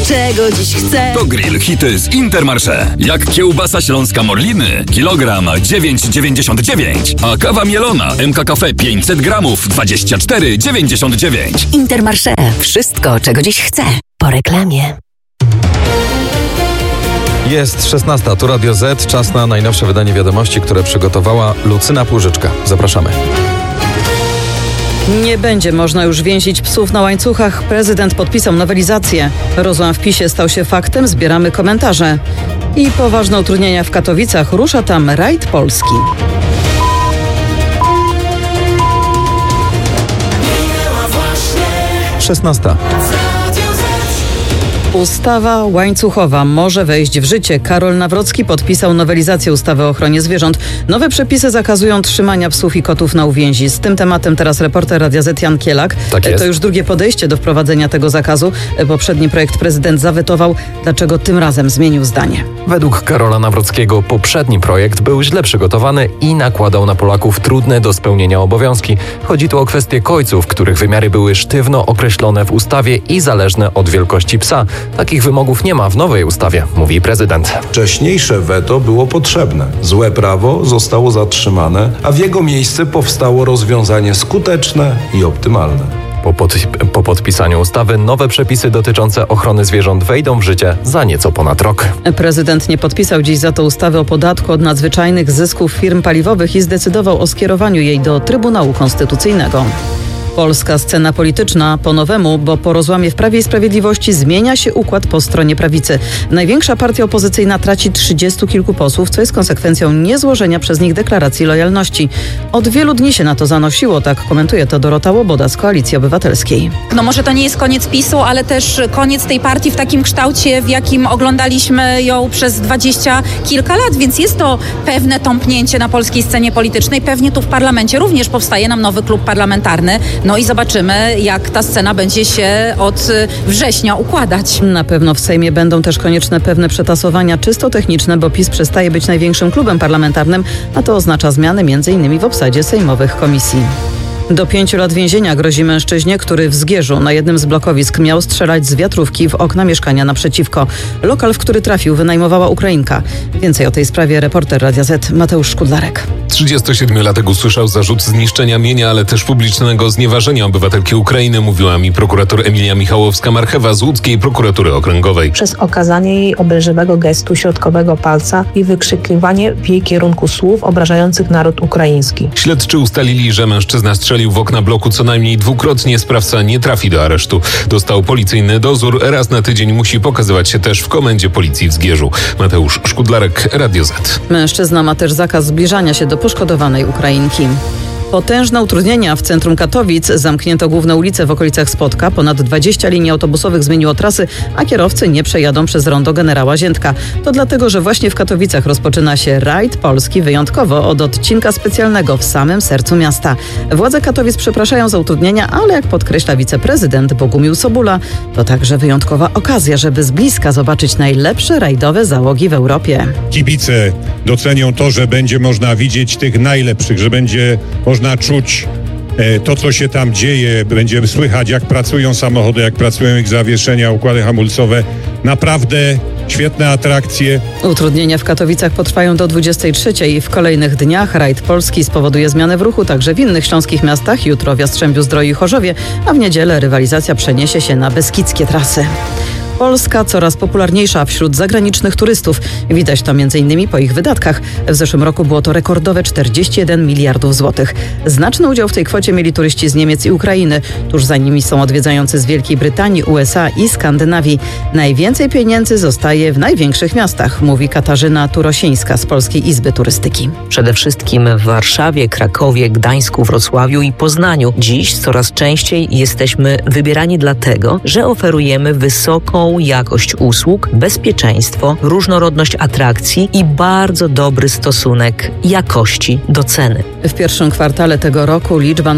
czego dziś chcę. To grill hity z Intermarché. Jak kiełbasa śląska Morliny, kilogram 9,99, a kawa mielona MK Cafe 500 gramów 24,99. Intermarché. Wszystko, czego dziś chcę. Po reklamie. Jest 16, tu Radio Z, czas na najnowsze wydanie wiadomości, które przygotowała Lucyna Płużyczka. Zapraszamy. Nie będzie można już więzić psów na łańcuchach. Prezydent podpisał nowelizację. Rozłam w PiS-ie stał się faktem, zbieramy komentarze. I poważne utrudnienia w Katowicach, rusza tam rajd Polski. Minęła właśnie 16. Ustawa łańcuchowa może wejść w życie. Karol Nawrocki podpisał nowelizację ustawy o ochronie zwierząt. Nowe przepisy zakazują trzymania psów i kotów na uwięzi. Z tym tematem teraz reporter Radia Z Jan Kielak. Tak jest. To już drugie podejście do wprowadzenia tego zakazu. Poprzedni projekt prezydent zawetował. Dlaczego tym razem zmienił zdanie? Według Karola Nawrockiego poprzedni projekt był źle przygotowany i nakładał na Polaków trudne do spełnienia obowiązki. Chodzi tu o kwestie kojców, których wymiary były sztywno określone w ustawie i zależne od wielkości psa. Takich wymogów nie ma w nowej ustawie, mówi prezydent. Wcześniejsze weto było potrzebne. Złe prawo zostało zatrzymane, a w jego miejsce powstało rozwiązanie skuteczne i optymalne. Po podpisaniu ustawy nowe przepisy dotyczące ochrony zwierząt wejdą w życie za nieco ponad rok. Prezydent nie podpisał dziś za to ustawy o podatku od nadzwyczajnych zysków firm paliwowych i zdecydował o skierowaniu jej do Trybunału Konstytucyjnego. Polska scena polityczna po nowemu, bo po rozłamie w Prawie i Sprawiedliwości zmienia się układ po stronie prawicy. Największa partia opozycyjna traci 30 kilku posłów, co jest konsekwencją niezłożenia przez nich deklaracji lojalności. Od wielu dni się na to zanosiło, tak komentuje to Dorota Łoboda z Koalicji Obywatelskiej. No może to nie jest koniec PiS-u, ale też koniec tej partii w takim kształcie, w jakim oglądaliśmy ją przez 20 kilka lat, więc jest to pewne tąpnięcie na polskiej scenie politycznej. Pewnie tu w parlamencie również powstaje nam nowy klub parlamentarny. No i zobaczymy, jak ta scena będzie się od września układać. Na pewno w Sejmie będą też konieczne pewne przetasowania czysto techniczne, bo PiS przestaje być największym klubem parlamentarnym, a to oznacza zmiany m.in. w obsadzie sejmowych komisji. Do 5 lat więzienia grozi mężczyźnie, który w Zgierzu na jednym z blokowisk miał strzelać z wiatrówki w okna mieszkania naprzeciwko. Lokal, w który trafił, wynajmowała Ukrainka. Więcej o tej sprawie reporter Radia Z Mateusz Szkudlarek. 37-latek usłyszał zarzut zniszczenia mienia, ale też publicznego znieważenia obywatelki Ukrainy, mówiła mi prokurator Emilia Michałowska-Marchewa z łódzkiej prokuratury okręgowej. Przez okazanie jej obelżywego gestu środkowego palca i wykrzykiwanie w jej kierunku słów obrażających naród ukraiński. Śledczy ustalili, że mężczyzna strzelił w okna bloku co najmniej dwukrotnie. Sprawca nie trafi do aresztu. Dostał policyjny dozór. Raz na tydzień musi pokazywać się też w komendzie policji w Zgierzu. Mateusz Szkudlarek, Radio Z. Mężczyzna ma też zakaz zbliżania się do poszkodowanej Ukrainki. Potężne utrudnienia w centrum Katowic. Zamknięto główne ulice w okolicach Spodka. Ponad 20 linii autobusowych zmieniło trasy, a kierowcy nie przejadą przez rondo Generała Ziętka. To dlatego, że właśnie w Katowicach rozpoczyna się rajd Polski wyjątkowo od odcinka specjalnego w samym sercu miasta. Władze Katowic przepraszają za utrudnienia, ale jak podkreśla wiceprezydent Bogumił Sobula, to także wyjątkowa okazja, żeby z bliska zobaczyć najlepsze rajdowe załogi w Europie. Kibice docenią to, że będzie można widzieć tych najlepszych, że będzie można czuć to, co się tam dzieje, będzie słychać, jak pracują samochody, jak pracują ich zawieszenia, układy hamulcowe. Naprawdę świetne atrakcje. Utrudnienia w Katowicach potrwają do 23:00. W kolejnych dniach rajd Polski spowoduje zmianę w ruchu także w innych śląskich miastach. Jutro w Jastrzębiu-Zdroju i Chorzowie, a w niedzielę rywalizacja przeniesie się na beskidzkie trasy. Polska coraz popularniejsza wśród zagranicznych turystów. Widać to m.in. po ich wydatkach. W zeszłym roku było to rekordowe 41 miliardów złotych. Znaczny udział w tej kwocie mieli turyści z Niemiec i Ukrainy. Tuż za nimi są odwiedzający z Wielkiej Brytanii, USA i Skandynawii. Najwięcej pieniędzy zostaje w największych miastach, mówi Katarzyna Turosińska z Polskiej Izby Turystyki. Przede wszystkim w Warszawie, Krakowie, Gdańsku, Wrocławiu i Poznaniu. Dziś coraz częściej jesteśmy wybierani dlatego, że oferujemy wysoką jakość usług, bezpieczeństwo, różnorodność atrakcji i bardzo dobry stosunek jakości do ceny. W pierwszym kwartale tego roku liczba